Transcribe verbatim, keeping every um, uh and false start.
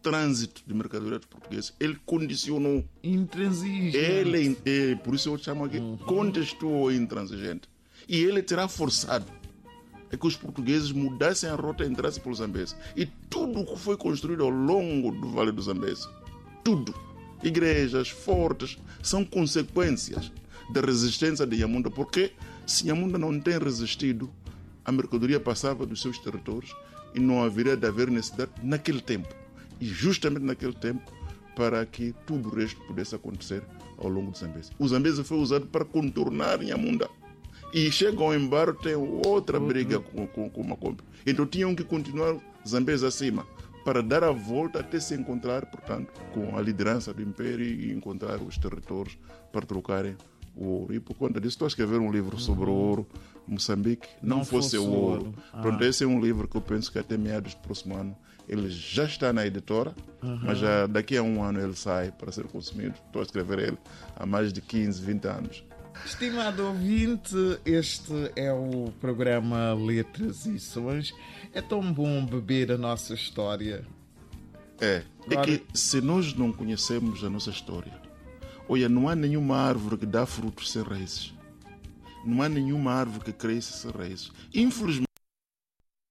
trânsito de mercadorias portuguesas, ele condicionou. Intransigente. Ele, é, por isso eu chamo aqui, uhum. contestou o intransigente. E ele terá forçado é que os portugueses mudassem a rota e entrassem pelo Zambeze. E tudo o que foi construído ao longo do Vale do Zambeze, tudo, igrejas, fortes, são consequências da resistência de Nhamunda, porque se Nhamunda não tem resistido, a mercadoria passava dos seus territórios e não haveria de haver necessidade naquele tempo. E justamente naquele tempo, para que tudo o resto pudesse acontecer ao longo do Zambeze. O Zambeze foi usado para contornar Nhamunda. E chega ao embargo, tem outra briga com, com, com Macombe. Então tinham que continuar Zambeze acima para dar a volta até se encontrar, portanto, com a liderança do Império e encontrar os territórios para trocarem o ouro. E por conta disso estou a escrever um livro sobre o ouro. Moçambique não, não fosse o ouro. ouro. Ah. Pronto, esse é um livro que eu penso que até meados do próximo ano ele já está na editora, uhum. mas já daqui a um ano ele sai para ser consumido. Estou a escrever ele há mais de quinze, vinte anos. Estimado ouvinte, este é o programa Letras e Sons. É tão bom beber a nossa história. É, Agora... é que se nós não conhecemos a nossa história, olha, não há nenhuma árvore que dá frutos sem raízes. Não há nenhuma árvore que cresce sem raízes. Infelizmente,